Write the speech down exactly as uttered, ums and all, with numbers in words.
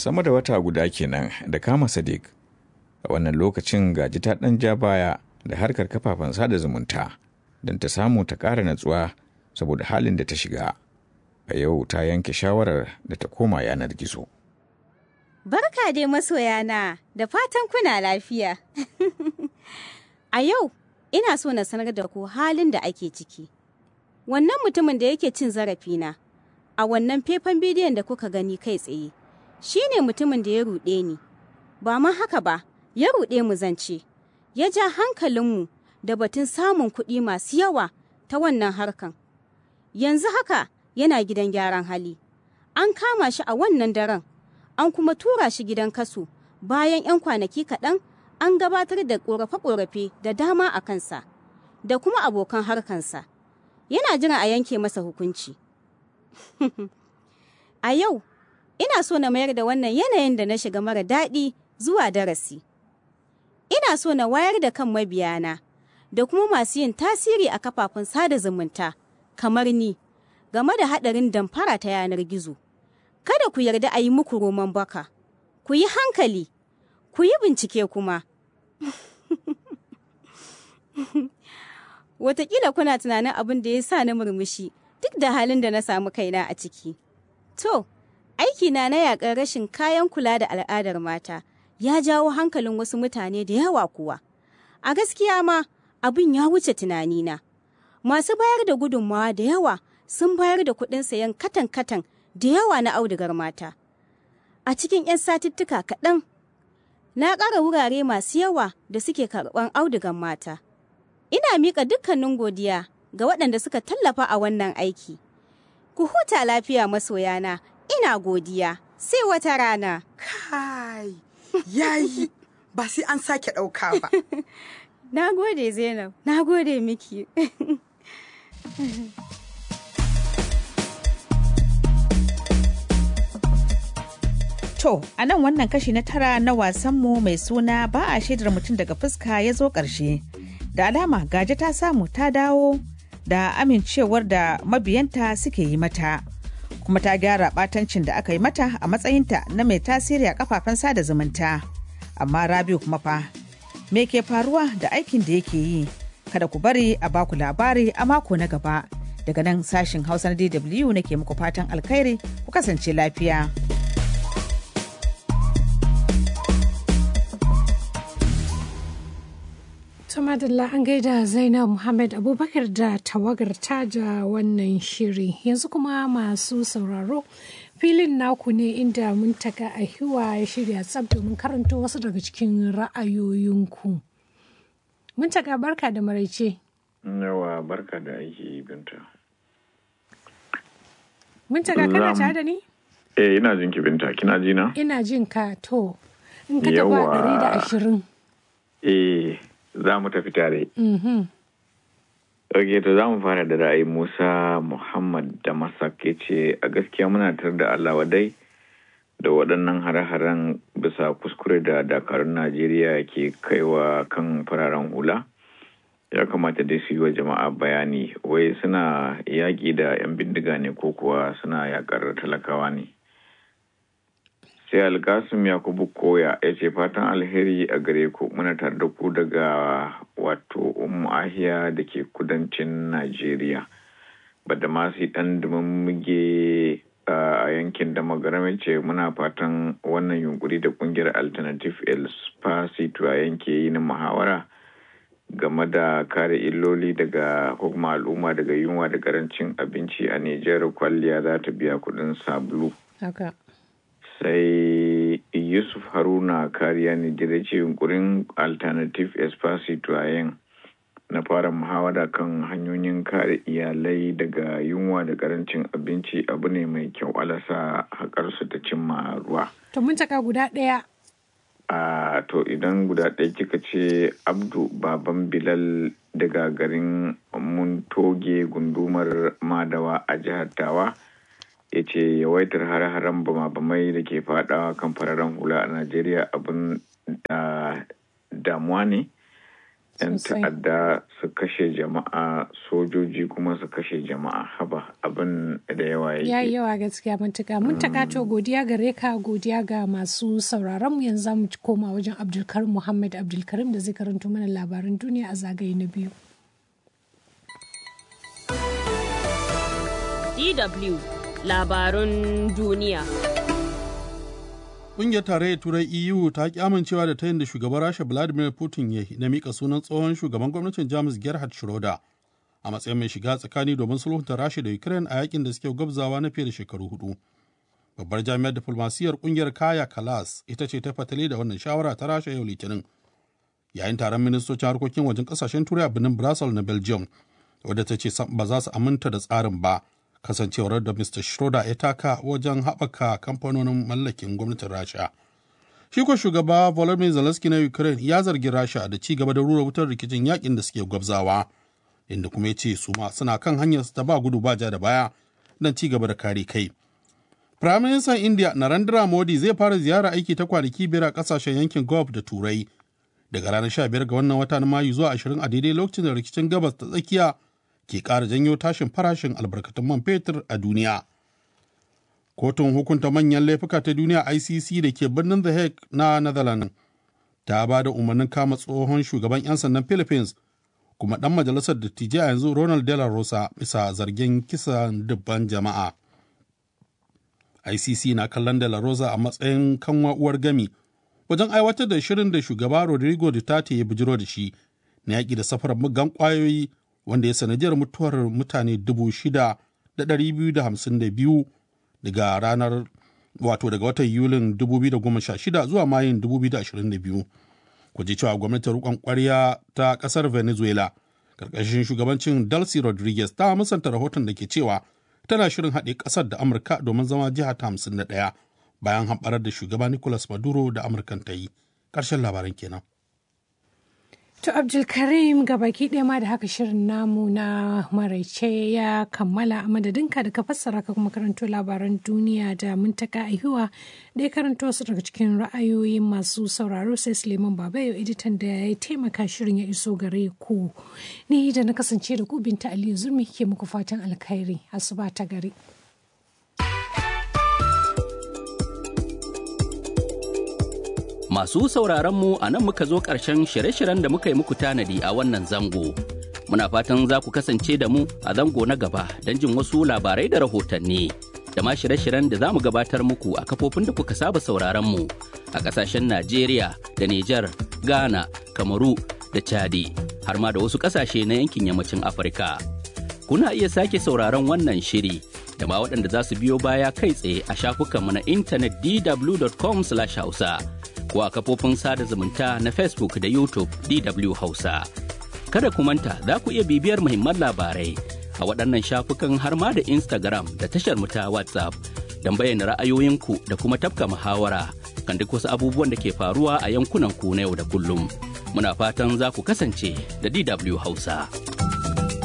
Sama da wata guda kenan da kama Sadiq. A wannan lokacin Gaji ta ɗan ja baya da harkar kafafen sada zumunta don ta samu ta ƙara natsuwa saboda halin da ta shiga. A yau ta yanke shawarar da ta koma yanar gizo. Barka dai masoyana, da fatan kuna lafiya. A yau ina so na sanar da ku halin da ake ciki. Wannan mutumin da yake cin zarafina a wannan faifan bidiyon da kuka gani kai tsaye, shi ne mutumin da ya ruɗe ni. Ba ma haka ba, ya ruɗe mu zance, ya ja hankalinmu da batun samun kuɗi masu yawa ta wannan harkan. Yanzu haka yana gidan gyaran hali. An kama shi a wannan daren, an kuma tura shi gidan kaso. Bayan 'yan kwanaki kaɗan, an gabatar da ƙorafe-ƙorafe da dama a kansa, da kuma abokan harkansa. Yana jira a yanke masa hukunci. A yau, ina so na mayar da wannan yanayin da na shiga mara daɗi zuwa darasi. Ina so na wayar da kan mabiyana da kuma masu yin tasiri a kafafen sada zumunta kamar ni game da haɗarin damfara ta yanar gizo. Kada ku yarda a yi muku roman baka. Ku yi hankali, ku yi bincike kuma. Wataƙila kuna tunanin abin da ya sa na murmushi duk da halin da na samu kaina a ciki. To, aikina na yaƙar rashin kayan kula da al'adar mata ya jawo hankalin wasu mutane da yawa kuwa. A gaskiya ma abin ya wuce tunanina. Masu bayar da gudunmawa da yawa sun bayar da kuɗin sayan katan-katan da yawa na audugar mata. A cikin 'yan satuttuka kaɗan, na ƙara wurare masu yawa da suke karɓar audugar mata. Ina miƙa dukkanin godiya ga waɗanda suka tallafa a wannan aiki. Ku huta lafiya masoyana, ina godiya, sai wata rana. Kai, yayi, ba sai an sake ɗauka ba. Na gode Zainab, na gode miki. To, a nan wannan kashi na tara na wasanmu mai suna ba a shaidar mutum daga fuska ya zo ƙarshe. Da alama Gaje ta samu ta dawo da amincewar da mabiyanta suke yi mata. Kuma ta gyara ɓatancin da aka yi mata a matsayinta na mai tasiri a kafafen sada zumunta. Amma Rabiu kuma fa, me ke faruwa da aikin da yake yi? Kada ku bari a baku labari a mako na gaba. Daga nan sashin Hausa na D W nake muku fatan alkhairi, ku kasance lafiya. Tumadalla an gaida Zainab Muhammad Abubakar da tawagar ta da wannan shiri. Yanzu kuma masu sauraro filin naku ne inda Muntaka Ahiwa ya shirya tsab domin karanto wasu daga cikin ra'ayoyinku. Muntaka barka da maraice. Yawa barka da aiki Binta. Muntaka kana tare da ni? Eh ina jin ki Binta, kina ji na? Ina jin ka to. In ka taba ɗari da ashirin. Eh za mu tafi tare. Ok, to za mu fara da ra'ayi Musa Muhammad da Masake ce a gaskiya muna tar da Allah wadai da waɗannan hare-haren bisa kuskure da dakarun Najeriya ke kaiwa kan fararen hula. Ya kamata dai su yi wa jama'a bayani wai suna yaƙi da 'yan bindiga ne ko kuwa suna yaƙar talakawa ne. Sai Alkasim Yakubu Koya ya ce fatan alheri a gare ku muna tare da ku daga wato Ummu Ahiya da ke kudancin Najeriya. Bada masu ɗan muge a yankin da magarame ce muna fatan wannan yunkuri da kungiyar Alternative El Spacito a yanke yi na muhawara game da kare illoli daga hukuma al'umma daga yunwa da karancin abinci a Nijar kwalliya za ta biya kuɗin sabulu. Haka. Sai Yusuf Haruna Kariya ne da ce yunkurin Alternative Espacito a yin na fara muhawara kan hanyoyin kare iyalai daga yunwa da karancin abinci abu ne mai kyau alasa haƙarsu ta cimma ruwa. To mun taka guda ɗaya. A to idan guda ɗaya kika ce Abdu Baban Bilal daga garin Muntoge gundumar Madawa a jihar Tawa. Ya ce yawaitar hare-haren bama-bamai da ke fadawa kan fararen hula a Najeriya abin da damuwa ne 'yan ta'adda su kashe jama'a, sojoji kuma su kashe jama'a, haba abin da yawa yake. Ya yi yawa gaskiya matuka. Mun taka to godiya gare ka, godiya ga masu sauraron mu. Yanzu za mu koma wajen Abdulkarim Muhammad Abdulkarim da zai karanto mana labaran duniya a zagaye na biyu. D W Labarun duniya. Ƙungiyar Tarayyar Turai E U ta ki amincewa da tayin da shugaban Rasha Vladimir Putin ya na mika sunan tsohon shugaban gwamnatin Jamus Gerhard Schroeder a matsayin mai shiga tsakani domin sulhunta Rasha da Ukraine a yakin da suke gwabzawa na fiye da shekaru hudu. Babbar jami'ar diflomasiyyar ƙungiyar Kaya Kalas ita ce ta fatale da wannan shawara ta Rasha yau Litinin. Yayin taron ministocin harkokin wajen ƙasashen Turai a birnin Brussels na Belgium, wadda ta ce ba za su aminta da tsarin ba. Kasancewar da mister Schroeder ya taka wajen haɓaka kamfanonin mallakin gwamnatin Rasha. Shi ko shugaba Volodymyr Zelensky na Ukraine ya zargi Rasha da ci gaba da rura wutar rikicin yakin da suke gwabzawa, inda kuma ya ce su ma suna kan hanyar ta ba gudu ba ja da baya don ci gaba da kare kai. Firaministan India Narendra Modi zai fara ziyara aiki ta kwanaki biyar a ƙasashen yankin Gulf da Turai daga ranar sha biyar ga wannan wata na Mayu zuwa ashirin a daidai lokacin da rikicin gabas ta tsakiya ke ƙara janyo tashin farashin albarkatun man fetur a duniya. Kotun hukunta manyan laifuka ta duniya I C C da ke birnin The Hague na Netherlands ta ba da umarnin kama tsohon shugaban 'yan sandan Philippines kuma ɗan majalisar dattijai a yanzu Ronald De La Rosa bisa zargin kisan dubban jama'a. I C C na kallon De La Rosa a matsayin kanwa uwar gami wajen aiwatar da shirin da shugaba Rodrigo Duterte ya bijiro da shi na yaƙi da safarar muggan ƙwayoyi wanda ya sanadiyar mutuwar mutane dubu shida da ɗari biyu da hamsin da biyu daga ranar wato daga watan Yulin dubu biyu da goma sha shida zuwa Mayun dubu biyu da ashirin da biyu. Ku ji cewa gwamnatin riƙon ƙwarya ta ƙasar Venezuela ƙarƙashin shugabancin Delcy Rodriguez ta musanta rahoton da ke cewa tana shirin haɗe ƙasar da Amurka domin zama jiha ta hamsin da ɗaya bayan hamɓarar da shugaba Nicolas Maduro da Amurkan ta yi. Ƙarshen labaran kenan. To Abdulkarim gabaki ɗaya ma da haka shirin namu na maraice ya kammala a madadinka da ka fassara ka kuma karanto labaran duniya da Muntaka Aihuwa da ya karanto su daga cikin ra'ayoyin masu sauraro sai Suleiman Babayo editan da ya taimaka shirin ya iso gare ku. Ni da na kasance da ku Binta Aliyu Zurmi ke muku fatan alkhairi. Asuba ta gari. Masu sauraronmu a nan muka zo ƙarshen shirye-shiryen da muka yi muku tanadi a wannan zango. Muna fatan za ku kasance da mu a zango na gaba don jin wasu labarai da rahotanni. Da ma shirye-shiryen da za mu gabatar muku a kafofin da kuka saba sauraronmu a ƙasashen Najeriya da Nijar, Ghana, Kamaru da Chadi, har ma da wasu ƙasashe na yankin yammacin Afirka. Kuna iya sake sauraron wannan shiri da ma waɗanda za su biyo baya kai tsaye a shafukanmu na intanet d w dot com slash hausa. ko a kafofin sada zumunta na Facebook da YouTube D W Hausa. Kada ku manta za ku iya bibiyar muhimman labarai a waɗannan shafukan har ma da Instagram da tashar mu ta WhatsApp don bayyana ra'ayoyinku da kuma tafka muhawara kan duk wasu abubuwan da ke faruwa a yankunan ku na yau da kullum. Muna fatan za ku kasance da D W Hausa.